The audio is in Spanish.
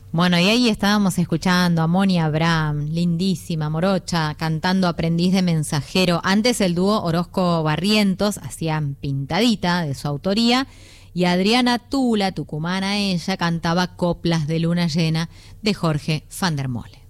Bueno, y ahí estábamos escuchando a Moni Abraham, lindísima, morocha, cantando Aprendiz de Mensajero. Antes el dúo Orozco Barrientos hacían Pintadita, de su autoría, y Adriana Tula, tucumana ella, cantaba Coplas de Luna Llena, de Jorge van der Molen.